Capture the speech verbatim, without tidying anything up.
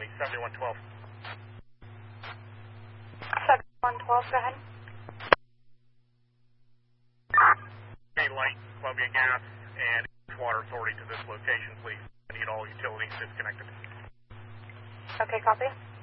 County, seventy-one twelve. seventy-one twelve, go ahead. Hey, Light, Columbia Gas, and Water Authority to this location, please. I need all utilities disconnected. Okay, copy.